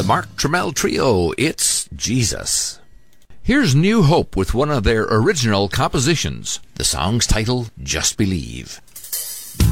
Mark Trammell Trio, it's Jesus. Here's New Hope with one of their original compositions. The song's title, Just Believe.